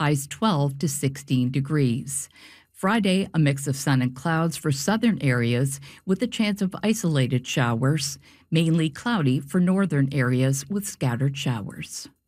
highs 12 to 16 degrees. Friday, a mix of sun and clouds for southern areas with a chance of isolated showers, mainly cloudy for northern areas with scattered showers.